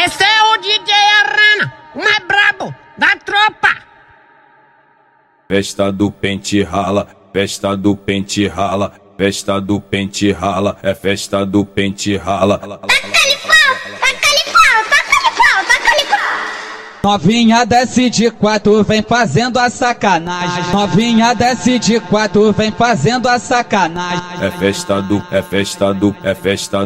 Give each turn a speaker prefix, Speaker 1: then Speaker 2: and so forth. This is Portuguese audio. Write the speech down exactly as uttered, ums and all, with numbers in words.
Speaker 1: Esse é o D J Arana, o mais brabo da tropa.
Speaker 2: Festa do pente rala, festa do pente rala, festa do pente rala, é festa do pente rala.
Speaker 3: Taca-lhe pau, taca-lhe pau, taca-lhe pau, taca-lhe pau.
Speaker 4: Novinha desce de quatro, vem fazendo a sacanagem. Novinha desce de quatro, vem fazendo a sacanagem.
Speaker 2: É festa do, é festa do, é festa